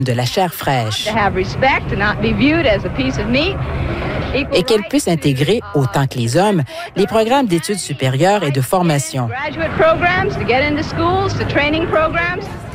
de la chair fraîche et qu'elle puisse intégrer, autant que les hommes, les programmes d'études supérieures et de formation.